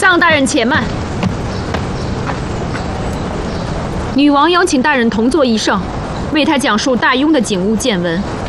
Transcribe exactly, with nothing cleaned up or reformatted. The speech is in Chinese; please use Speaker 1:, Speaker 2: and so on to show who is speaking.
Speaker 1: 上大人且慢。女王邀请大人同坐一上，为她讲述大雍的景物见闻。